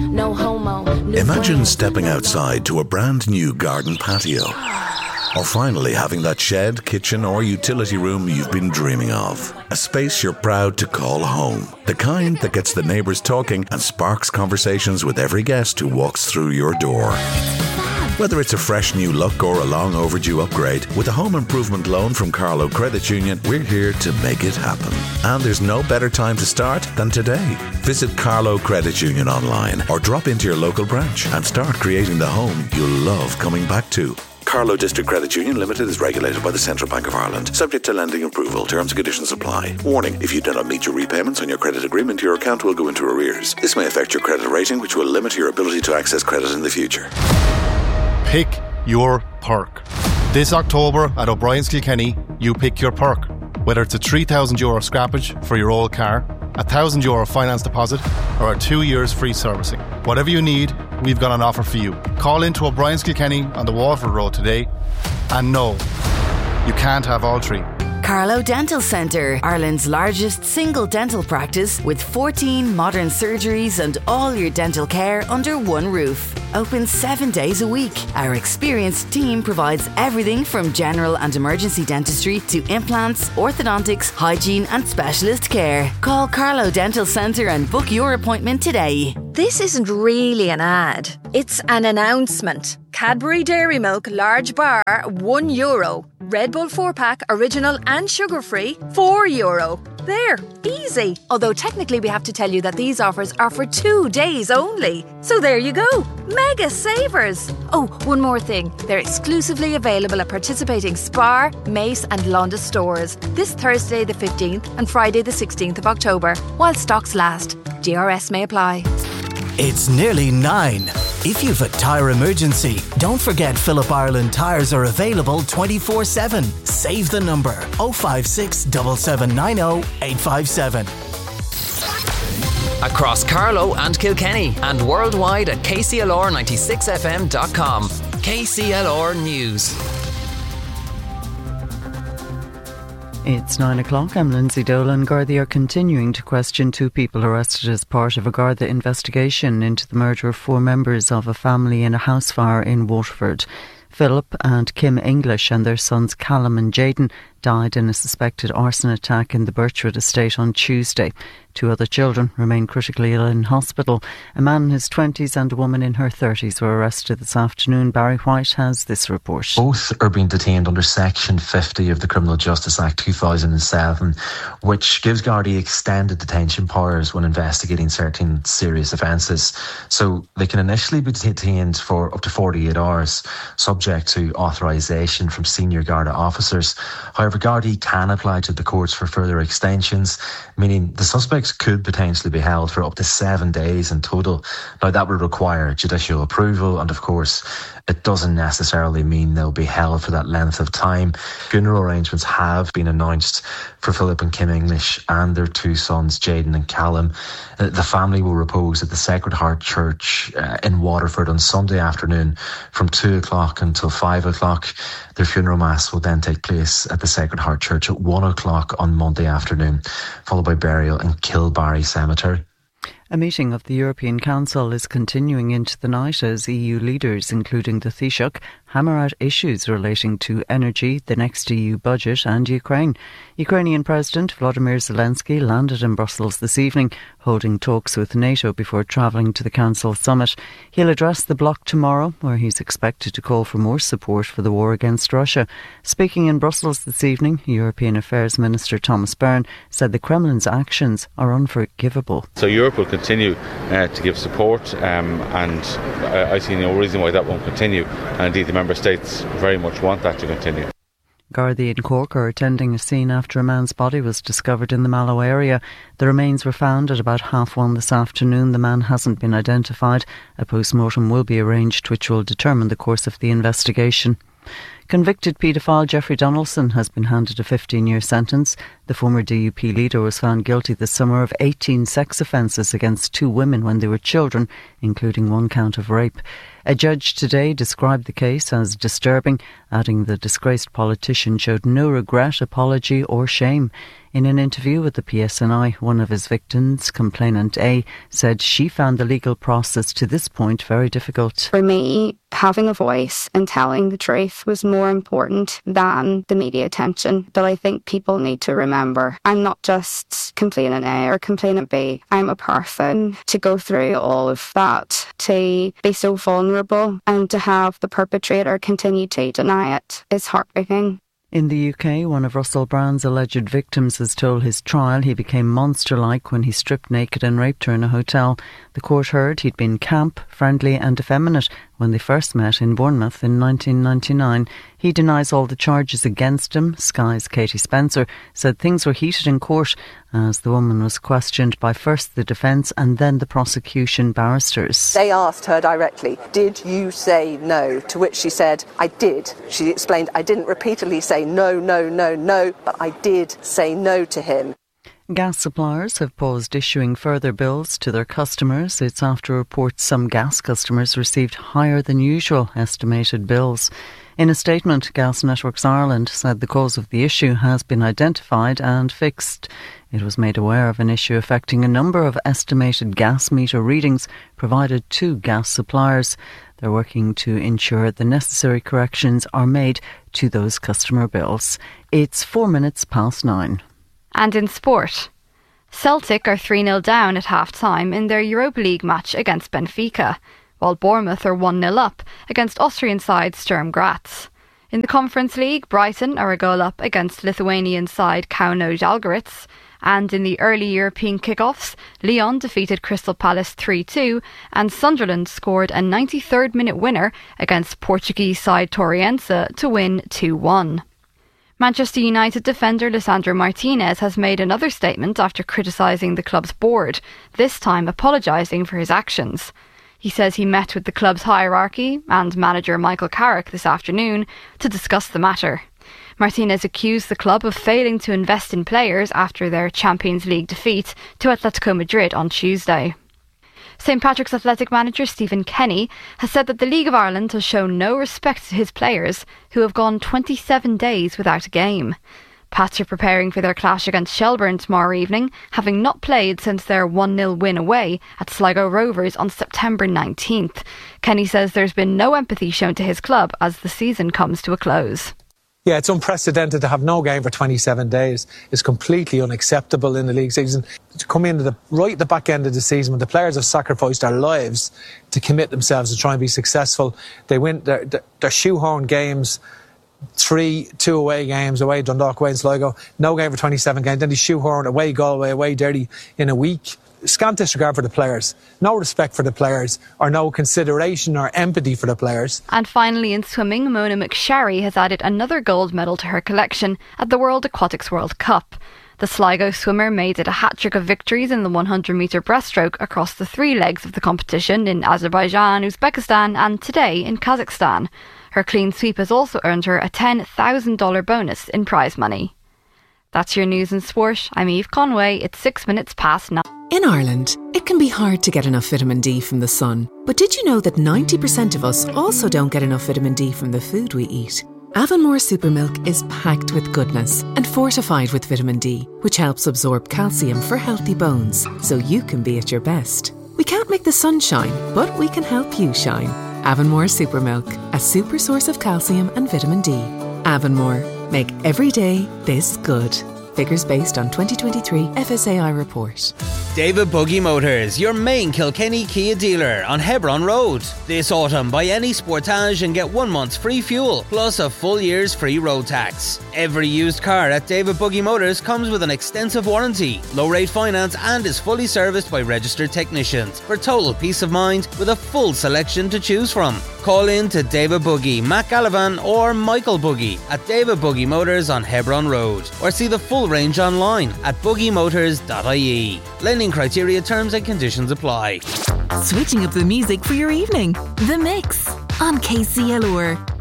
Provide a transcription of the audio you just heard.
no homo. Imagine stepping outside to a brand new garden patio. Or finally having that shed, kitchen or utility room you've been dreaming of. A space you're proud to call home. The kind that gets the neighbours talking and sparks conversations with every guest who walks through your door. Whether it's a fresh new look or a long overdue upgrade, with a home improvement loan from Carlo Credit Union, we're here to make it happen. And there's no better time to start than today. Visit Carlo Credit Union online or drop into your local branch and start creating the home you'll love coming back to. Carlo District Credit Union Limited is regulated by the Central Bank of Ireland, subject to lending approval. Terms and conditions apply. Warning, if you do not meet your repayments on your credit agreement, your account will go into arrears. This may affect your credit rating, which will limit your ability to access credit in the future. Pick your perk. This October at O'Brien's Kilkenny, you pick your perk. Whether it's a €3,000 scrappage for your old car, a €1,000 finance deposit, or a 2 years free servicing. Whatever you need, we've got an offer for you. Call into O'Brien's Kilkenny on the Waterford Road today. And no, you can't have all three. Carlo Dental Centre, Ireland's largest single dental practice with 14 modern surgeries and all your dental care under one roof. Open 7 days a week. Our experienced team provides everything from general and emergency dentistry to implants, orthodontics, hygiene and specialist care. Call Carlo Dental Centre and book your appointment today. This isn't really an ad. It's an announcement. Cadbury Dairy Milk large bar, €1. Red Bull 4-pack, original and sugar-free, €4. There, easy. Although technically we have to tell you that these offers are for 2 days only. So there you go. Mega savers. Oh, one more thing. They're exclusively available at participating Spar, Mace and Londis stores this Thursday the 15th and Friday the 16th of October, while stocks last. DRS may apply. It's nearly 9. If you've a tyre emergency, don't forget Phillip Ireland tyres are available 24/7. Save the number 056 7790 857. Across Carlow and Kilkenny and worldwide at kclr96fm.com. KCLR News. It's 9 o'clock. I'm Lindsay Dolan. Gardaí are continuing to question 2 people arrested as part of a Garda investigation into the murder of 4 members of a family in a house fire in Waterford. Philip and Kim English and their sons Callum and Jayden died in a suspected arson attack in the Birchwood estate on Tuesday. 2 other children remain critically ill in hospital. A man in his 20s and a woman in her 30s were arrested this afternoon. Barry White has this report. Both are being detained under Section 50 of the Criminal Justice Act 2007, which gives Gardaí extended detention powers when investigating certain serious offences. So they can initially be detained for up to 48 hours, subject to authorisation from senior Garda officers. However, Gardaí can apply to the courts for further extensions, meaning the suspects could potentially be held for up to 7 days in total. Now, that would require judicial approval, and of course, it doesn't necessarily mean they'll be held for that length of time. Funeral arrangements have been announced for Philip and Kim English and their 2 sons, Jayden and Callum. The family will repose at the Sacred Heart Church in Waterford on Sunday afternoon from 2 o'clock until 5 o'clock. Their funeral mass will then take place at the Sacred Heart Church at 1 o'clock on Monday afternoon, followed by burial in Kilbarry Cemetery. A meeting of the European Council is continuing into the night as EU leaders, including the Taoiseach, hammer out issues relating to energy, the next EU budget and Ukraine. Ukrainian President Volodymyr Zelensky landed in Brussels this evening, holding talks with NATO before travelling to the Council summit. He'll address the bloc tomorrow, where he's expected to call for more support for the war against Russia. Speaking in Brussels this evening, European Affairs Minister Thomas Byrne said the Kremlin's actions are unforgivable. So Europe will continue to give support and I see no reason why that won't continue, and indeed the Member States very much want that to continue. Gardaí in Cork are attending a scene after a man's body was discovered in the Mallow area. The remains were found at about 1:30 this afternoon. The man hasn't been identified. A post-mortem will be arranged which will determine the course of the investigation. Convicted paedophile Jeffrey Donaldson has been handed a 15-year sentence. The former DUP leader was found guilty this summer of 18 sex offences against 2 women when they were children, including 1 count of rape. A judge today described the case as disturbing, adding the disgraced politician showed no regret, apology or shame. In an interview with the PSNI, one of his victims, complainant A, said she found the legal process to this point very difficult. For me, having a voice and telling the truth was more important than the media attention. But I think people need to remember, I'm not just complainant A or complainant B. I'm a person. To go through all of that, to be so vulnerable and to have the perpetrator continue to deny it is heartbreaking. In the UK, one of Russell Brand's alleged victims has told his trial he became monster-like when he stripped naked and raped her in a hotel. The court heard he'd been camp, friendly and effeminate when they first met in Bournemouth in 1999. He denies all the charges against him. Sky's Katie Spencer said things were heated in court as the woman was questioned by first the defence and then the prosecution barristers. They asked her directly, did you say no? To which she said, I did. She explained, I didn't repeatedly say no, but I did say no to him. Gas suppliers have paused issuing further bills to their customers. It's after reports some gas customers received higher than usual estimated bills. In a statement, Gas Networks Ireland said the cause of the issue has been identified and fixed. It was made aware of an issue affecting a number of estimated gas meter readings provided to gas suppliers. They're working to ensure the necessary corrections are made to those customer bills. It's 9:04. And in sport, Celtic are 3-0 down at half-time in their Europa League match against Benfica, while Bournemouth are 1-0 up against Austrian side Sturm Graz. In the Conference League, Brighton are a goal up against Lithuanian side Kauno Žalgiris, and in the early European kick-offs, Lyon defeated Crystal Palace 3-2 and Sunderland scored a 93rd minute winner against Portuguese side Torriense to win 2-1. Manchester United defender Lisandro Martinez has made another statement after criticising the club's board, this time apologising for his actions. He says he met with the club's hierarchy and manager Michael Carrick this afternoon to discuss the matter. Martinez accused the club of failing to invest in players after their Champions League defeat to Atletico Madrid on Tuesday. St Patrick's Athletic manager Stephen Kenny has said that the League of Ireland has shown no respect to his players who have gone 27 days without a game. Pats are preparing for their clash against Shelbourne tomorrow evening, having not played since their 1-0 win away at Sligo Rovers on September 19th. Kenny says there's been no empathy shown to his club as the season comes to a close. Yeah, it's unprecedented to have no game for 27 days. It's completely unacceptable in the league season. To come into right at the back end of the season when the players have sacrificed their lives to commit themselves to try and be successful. They win their shoehorn games, 2 away games, away Dundalk, away in Sligo, no game for 27 games. Then they shoehorn away Galway, away Derry in a week. Scant disregard for the players, no respect for the players, or no consideration or empathy for the players. And finally in swimming, Mona McSharry has added another gold medal to her collection at the World Aquatics World Cup. The Sligo swimmer made it a hat-trick of victories in the 100-metre breaststroke across the 3 legs of the competition in Azerbaijan, Uzbekistan and today in Kazakhstan. Her clean sweep has also earned her a $10,000 bonus in prize money. That's your news and sport. I'm Eve Conway. It's 9:06. In Ireland, it can be hard to get enough vitamin D from the sun. But did you know that 90% of us also don't get enough vitamin D from the food we eat? Avonmore Supermilk is packed with goodness and fortified with vitamin D, which helps absorb calcium for healthy bones, so you can be at your best. We can't make the sun shine, but we can help you shine. Avonmore Supermilk, a super source of calcium and vitamin D. Avonmore, make every day this good. Figures based on 2023 FSAI report. David Buggy Motors, your main Kilkenny Kia dealer on Hebron Road. This autumn, buy any Sportage and get 1 month's free fuel, plus a full year's free road tax. Every used car at David Buggy Motors comes with an extensive warranty, low-rate finance and is fully serviced by registered technicians for total peace of mind with a full selection to choose from. Call in to David Buggy, Matt Gallivan or Michael Buggy at David Buggy Motors on Hebron Road, or see the full range online at buggymotors.ie. Lending criteria, terms and conditions apply. Switching up the music for your evening. The Mix on KCLR.